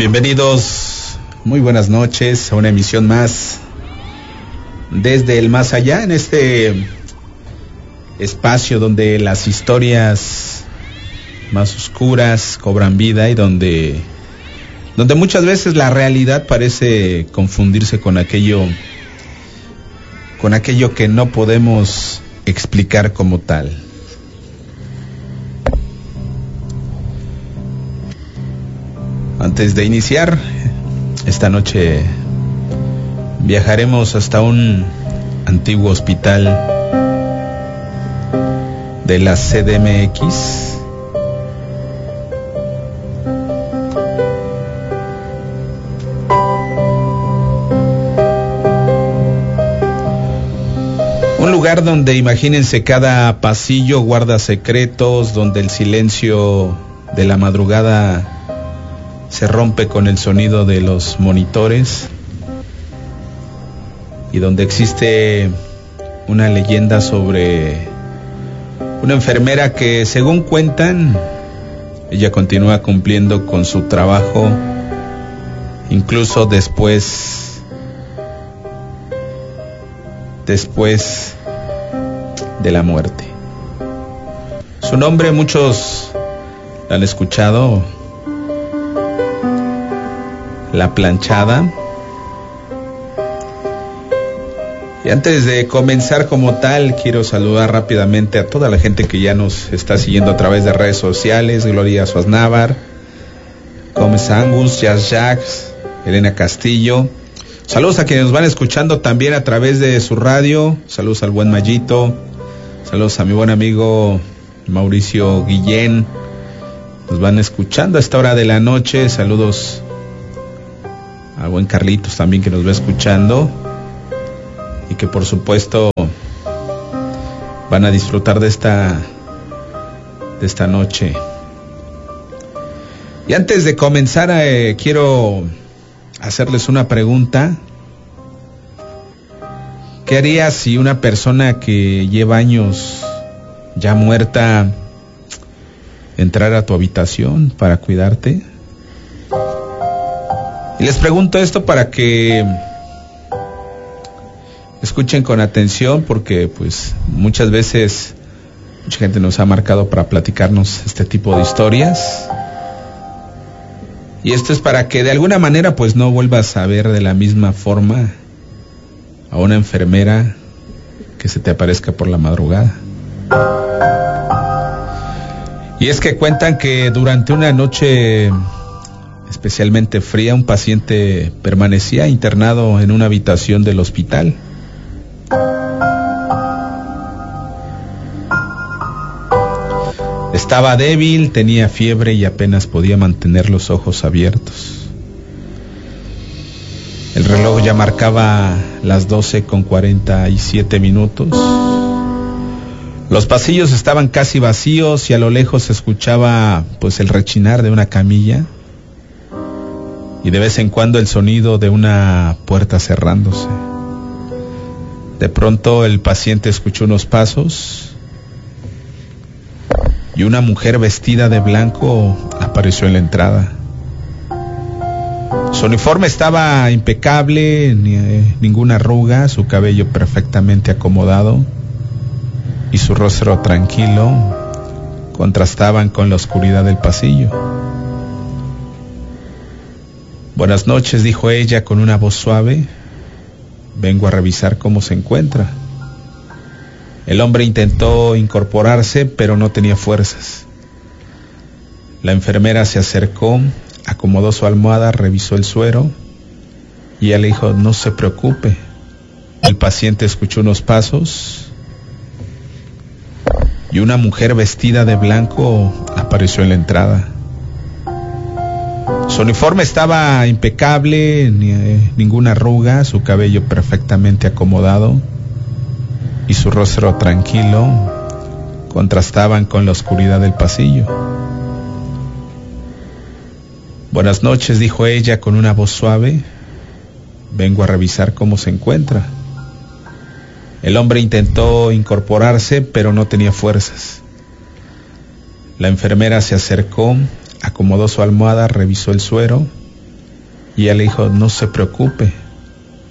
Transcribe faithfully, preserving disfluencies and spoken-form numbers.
Bienvenidos, muy buenas noches a una emisión más desde el más allá, en este espacio donde las historias más oscuras cobran vida y donde, donde muchas veces la realidad parece confundirse con aquello, con aquello que no podemos explicar como tal. Antes de iniciar, esta noche viajaremos hasta un antiguo hospital de la C D M X. Un lugar donde, imagínense, cada pasillo guarda secretos, donde el silencio de la madrugada se rompe con el sonido de los monitores y donde existe una leyenda sobre una enfermera que, según cuentan, ella continúa cumpliendo con su trabajo incluso después después de la muerte. Su nombre muchos la han escuchado: La Planchada. Y antes de comenzar como tal, quiero saludar rápidamente a toda la gente que ya nos está siguiendo a través de redes sociales: Gloria Suaznávar, Gómez Angus, Jazz Jacks, Elena Castillo. Saludos a quienes nos van escuchando también a través de su radio. Saludos al buen Mayito. Saludos a mi buen amigo Mauricio Guillén. Nos van escuchando a esta hora de la noche. Saludos al buen Carlitos también, que nos va escuchando y que por supuesto van a disfrutar de esta de esta noche. Y antes de comenzar, eh, quiero hacerles una pregunta. ¿Qué harías si una persona que lleva años ya muerta entrara a tu habitación para cuidarte? Y les pregunto esto para que escuchen con atención, porque pues muchas veces mucha gente nos ha marcado para platicarnos este tipo de historias. Y esto es para que de alguna manera pues no vuelvas a ver de la misma forma a una enfermera que se te aparezca por la madrugada. Y es que cuentan que durante una noche especialmente fría, un paciente permanecía internado en una habitación del hospital. Estaba débil, tenía fiebre y apenas podía mantener los ojos abiertos. El reloj ya marcaba las doce con cuarenta y siete minutos. Los pasillos estaban casi vacíos y a lo lejos se escuchaba pues el rechinar de una camilla y de vez en cuando el sonido de una puerta cerrándose. De pronto el paciente escuchó unos pasos y una mujer vestida de blanco apareció en la entrada. Su uniforme estaba impecable, ni, eh, ninguna arruga, su cabello perfectamente acomodado y su rostro tranquilo contrastaban con la oscuridad del pasillo. Buenas noches, dijo ella con una voz suave. Vengo a revisar cómo se encuentra. El hombre intentó incorporarse, pero no tenía fuerzas. La enfermera se acercó, acomodó su almohada, revisó el suero y ella le dijo: no se preocupe. El paciente escuchó unos pasos y una mujer vestida de blanco apareció en la entrada. Su uniforme estaba impecable, ni, eh, ninguna arruga, su cabello perfectamente acomodado y su rostro tranquilo contrastaban con la oscuridad del pasillo. Buenas noches, dijo ella con una voz suave. Vengo a revisar cómo se encuentra. El hombre intentó incorporarse, pero no tenía fuerzas. La enfermera se acercó, acomodó su almohada, revisó el suero Y ella le dijo, no se preocupe,